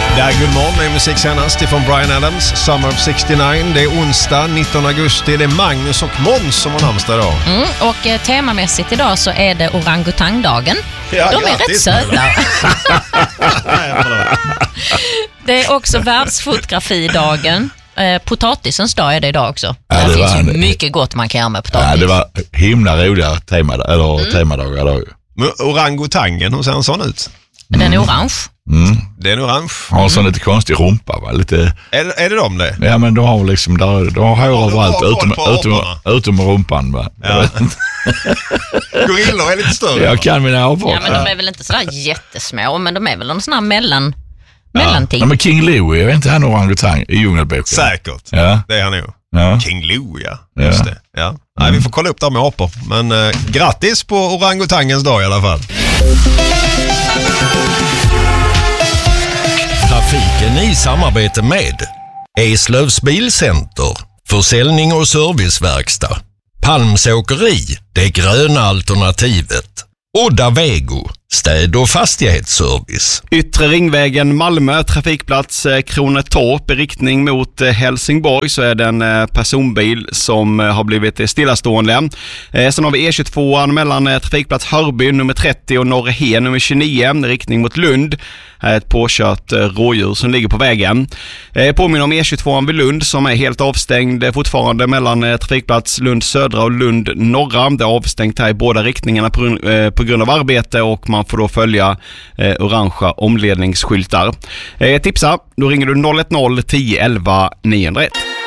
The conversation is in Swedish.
Det är Good Morning, musik senast ifrån Bryan Adams, Summer of 69. Det är onsdag 19 augusti, det är Magnus och Måns som har namnsdag idag. Och temamässigt idag så är det orangutangdagen. Ja, de är rätt söta. Det är också världsfotografidagen. Potatisens dag är det idag också. Ja, det finns ju mycket gott man kan göra med potatis. Ja, det var himla roliga temadagar då. Men orangutangen, hur ser en sån ut? Den är orange. Det är en orange. Har en sån lite konstig rumpa, va? Lite... Är det de det? Ja, men de har liksom de har hår överallt utom rumpan, va? Ja. Gorillor är lite större. Jag kan mina apor. Ja, men de är väl inte sådär jättesmå, men de är väl någon sån här mellanting. Ja, men King Louie, jag vet inte, han orangutang i djungelboken. Säkert, ja. Det är han nog. Ja. King Louie, just det. Ja. Nej, vi får kolla upp det med apor. Men grattis på orangutangens dag i alla fall. Trafiken i samarbete med Eslövs Bilcenter, försäljning och serviceverkstad, Palmsåkeri, det gröna alternativet, Odda Vego, städ- och fastighetsservice. Yttre ringvägen Malmö, trafikplats Kronetorp i riktning mot Helsingborg, så är det en personbil som har blivit stillastående. Sen har vi E22 mellan trafikplats Hörby nummer 30 och Norrhen nummer 29 i riktning mot Lund. Ett påkört rådjur som ligger på vägen. Påminner om E22 vid Lund som är helt avstängd fortfarande mellan trafikplats Lund södra och Lund norra. Det är avstängt här i båda riktningarna på grund av arbete, och man får då följa orangea omledningsskyltar. Tipsa, då ringer du 010 10 11 901.